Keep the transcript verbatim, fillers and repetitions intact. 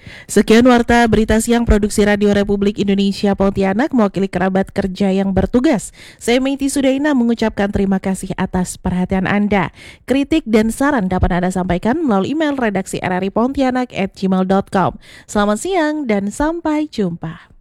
Sekian warta berita siang produksi Radio Republik Indonesia Pontianak mewakili kerabat kerja yang bertugas. Saya Meiti Sudaina mengucapkan terima kasih atas perhatian Anda. Kritik dan saran dapat Anda sampaikan melalui email redaksi r r i pontianak at gmail dot com. Selamat siang dan sampai jumpa.